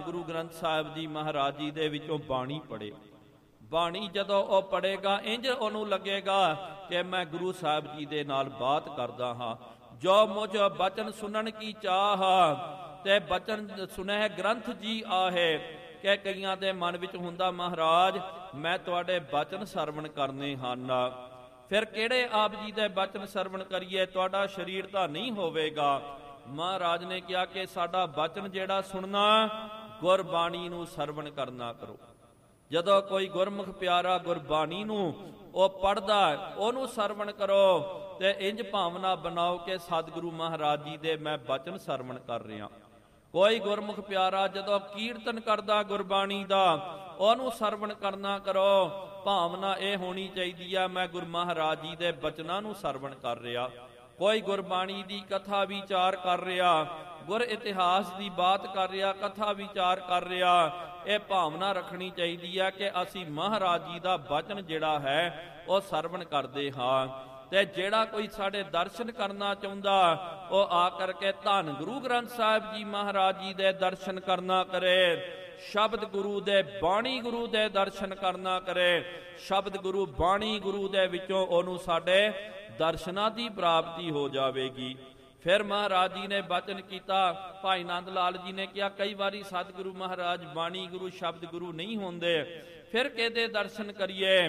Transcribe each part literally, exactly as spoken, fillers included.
गुरु ग्रंथ साहिब जी महाराज जी दे विचों बाणी पढ़े। बाणी जदों ਉਹ पढ़ेगा इंज ਉਹਨੂੰ लगेगा कि मैं गुरु साहिब जी दे नाल बात करदा हाँ। जो मुझ बचन सुनन की चाह ते बचन सुनह ग्रंथ जी आहे। कि कईयां दे मन विच हुंदा महाराज मैं तुहाडे बचन सरवण करने ਹਨ। फिर किहड़े आप जी दे बचन सरवण करिए, तुहाडा शरीर तां नहीं होवेगा। महाराज ने कहा कि साडा बचन जिहड़ा सुनना गुरबाणी नूं सरवण करना करो। जदों कोई गुरमुख प्यारा गुरबाणी नूं ਉਹ ਪੜ੍ਹਦਾ ਉਹਨੂੰ ਸਰਵਣ ਕਰੋ ਤੇ ਇੰਜ ਭਾਵਨਾ ਬਣਾਓ ਕਿ ਸਤਿਗੁਰੂ ਮਹਾਰਾਜ ਜੀ ਦੇ ਮੈਂ ਬਚਨ ਸਰਵਣ ਕਰ ਰਿਹਾ। ਕੋਈ ਗੁਰਮੁਖ ਪਿਆਰਾ ਜਦੋਂ ਕੀਰਤਨ ਕਰਦਾ ਗੁਰਬਾਣੀ ਦਾ ਉਹਨੂੰ ਸਰਵਣ ਕਰਨਾ ਕਰੋ। ਭਾਵਨਾ ਇਹ ਹੋਣੀ ਚਾਹੀਦੀ ਆ ਮੈਂ ਗੁਰੂ ਮਹਾਰਾਜ ਜੀ ਦੇ ਬਚਨਾਂ ਨੂੰ ਸਰਵਣ ਕਰ ਰਿਹਾ। ਕੋਈ ਗੁਰਬਾਣੀ ਦੀ ਕਥਾ ਵਿਚਾਰ ਕਰ ਰਿਹਾ, ਗੁਰ ਇਤਿਹਾਸ ਦੀ ਬਾਤ ਕਰ ਰਿਹਾ, ਕਥਾ ਵਿਚਾਰ ਕਰ ਰਿਹਾ। ਇਹ ਭਾਵਨਾ ਰੱਖਣੀ ਚਾਹੀਦੀ ਆ ਕਿ ਅਸੀਂ ਮਹਾਰਾਜ ਜੀ ਦਾ ਬਚਨ ਜਿਹੜਾ ਹੈ ਉਹ ਸਰਵਣ ਕਰਦੇ ਹਾਂ। ਤੇ ਜਿਹੜਾ ਕੋਈ ਸਾਡੇ ਦਰਸ਼ਨ ਕਰਨਾ ਚਾਹੁੰਦਾ ਉਹ ਆ ਕਰਕੇ ਧੰਨ ਗੁਰੂ ਗ੍ਰੰਥ ਸਾਹਿਬ ਜੀ ਮਹਾਰਾਜ ਜੀ ਦੇ ਦਰਸ਼ਨ ਕਰਨਾ ਕਰੇ। ਸ਼ਬਦ ਗੁਰੂ ਦੇ ਬਾਣੀ ਗੁਰੂ ਦੇ ਦਰਸ਼ਨ ਕਰਨਾ ਕਰੇ। ਸ਼ਬਦ ਗੁਰੂ ਬਾਣੀ ਗੁਰੂ ਦੇ ਵਿੱਚੋਂ ਉਹਨੂੰ ਸਾਡੇ ਦਰਸ਼ਨਾਂ ਦੀ ਪ੍ਰਾਪਤੀ ਹੋ ਜਾਵੇਗੀ। ਫਿਰ ਮਹਾਰਾਜ ਜੀ ਨੇ ਬਚਨ ਕੀਤਾ। ਭਾਈ ਨੰਦ ਲਾਲ ਜੀ ਨੇ ਕਿਹਾ ਕਈ ਵਾਰੀ ਸਤਿਗੁਰੂ ਮਹਾਰਾਜ ਬਾਣੀ ਗੁਰੂ ਸ਼ਬਦ ਗੁਰੂ ਨਹੀਂ ਹੁੰਦੇ, ਫਿਰ ਕਿਹਦੇ ਦਰਸ਼ਨ ਕਰੀਏ।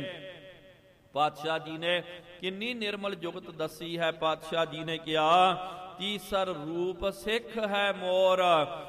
ਪਾਤਸ਼ਾਹ ਜੀ ਨੇ ਕਿੰਨੀ ਨਿਰਮਲ ਜੁਗਤ ਦੱਸੀ ਹੈ। ਪਾਤਸ਼ਾਹ ਜੀ ਨੇ ਕਿਹਾ ਤੀਸਰ ਰੂਪ ਸਿੱਖ ਹੈ ਮੋਰ,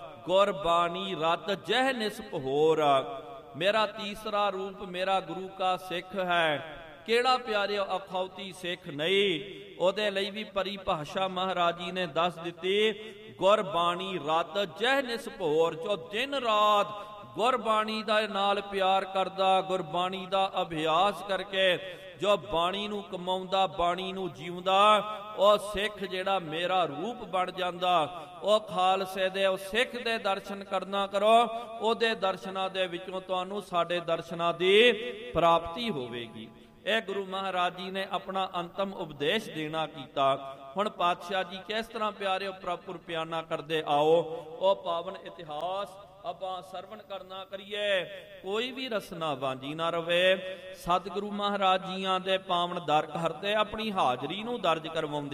ਗੁਰਬਾਣੀ ਰਤ ਜਹ ਨਿਸਪ ਹੋਰ। ਮੇਰਾ ਤੀਸਰਾ ਰੂਪ ਮੇਰਾ ਗੁਰੂ ਕਾ ਸਿੱਖ ਹੈ। ਕਿਹੜਾ ਪਿਆਰਿਓ ਅਖੌਤੀ ਸਿੱਖ ਨਹੀਂ। ਉਹਦੇ ਲਈ ਵੀ ਪਰਿਭਾਸ਼ਾ ਮਹਾਰਾਜ ਜੀ ਨੇ ਦੱਸ ਦਿੱਤੀ ਗੁਰਬਾਣੀ ਰਤ ਜਹ ਨਿਸਪ ਹੋਰ। ਜੋ ਦਿਨ ਰਾਤ ਗੁਰਬਾਣੀ ਦਾ ਨਾਲ ਪਿਆਰ ਕਰਦਾ, ਗੁਰਬਾਣੀ ਦਾ ਅਭਿਆਸ ਕਰਕੇ ਜੋ ਬਾਣੀ ਨੂੰ ਕਮਾਉਂਦਾ, ਬਾਣੀ ਨੂੰ ਜਿਉਂਦਾ, ਉਹ ਸਿੱਖ ਜਿਹੜਾ ਮੇਰਾ ਰੂਪ ਬਣ ਜਾਂਦਾ। ਉਹ ਖਾਲਸੇ ਦੇ ਉਹ ਸਿੱਖ ਦੇ ਦਰਸ਼ਨ ਕਰਨਾ ਕਰੋ। ਉਹਦੇ ਦਰਸ਼ਨਾਂ ਦੇ ਵਿੱਚੋਂ ਤੁਹਾਨੂੰ ਸਾਡੇ ਦਰਸ਼ਨਾਂ ਦੀ ਪ੍ਰਾਪਤੀ ਹੋਵੇਗੀ। ਇਹ ਗੁਰੂ ਮਹਾਰਾਜ ਜੀ ਨੇ ਆਪਣਾ ਅੰਤਮ ਉਪਦੇਸ਼ ਦੇਣਾ ਕੀਤਾ। ਹੁਣ ਪਾਤਸ਼ਾਹ ਜੀ ਕਿਸ ਤਰ੍ਹਾਂ ਪਿਆਰਿਓ ਪ੍ਰਭੂ ਪਿਆਨਾ ਕਰਦੇ ਆਓ ਉਹ ਪਾਵਨ ਇਤਿਹਾਸ ਆਪਾਂ ਸਰਵਣ ਕਰਨਾ ਕਰੀਏ। ਕੋਈ ਵੀ ਰਸਨਾ ਵਾਂਝੀ ਨਾ ਰਵੇ। ਸਤਿਗੁਰੂ ਮਹਾਰਾਜ ਜੀਆਂ ਦੇ ਪਾਵਨ ਦਰ ਘਰ ਤੇ ਆਪਣੀ ਹਾਜ਼ਰੀ ਨੂੰ ਦਰਜ ਕਰਵਾਉਂਦੇ